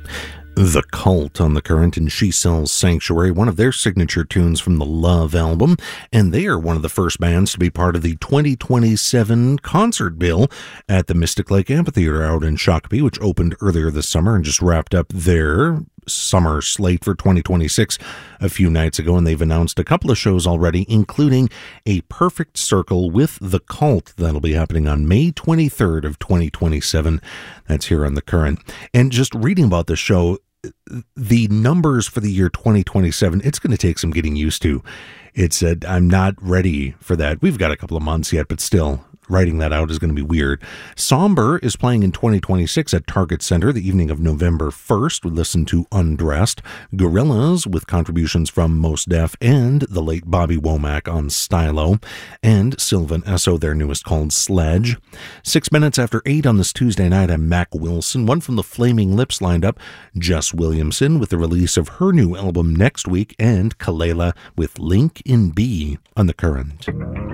The Cult on the Current, and She Sells Sanctuary, one of their signature tunes from the Love album, and they are one of the first bands to be part of the 2027 concert bill at the Mystic Lake Amphitheater out in Shakopee, which opened earlier this summer and just wrapped up their summer slate for 2026 a few nights ago, and they've announced a couple of shows already, including a Perfect Circle with The Cult that'll be happening on May 23rd of 2027. That's here on the Current. And just reading about the show, the numbers for the year 2027, it's going to take some getting used to. I'm not ready for that. We've got a couple of months yet, but still, writing that out is going to be weird. Somber is playing in 2026 at Target Center the evening of November 1st. We listen to Undressed. Gorillaz with contributions from Mos Def and the late Bobby Womack on Stylo. And Sylvan Esso, their newest, called Sledge. 6 minutes after 8 on this Tuesday night, I'm Mac Wilson. One from the Flaming Lips lined up. Jess Williamson with the release of her new album next week. And Kalela with Link in B on the Current.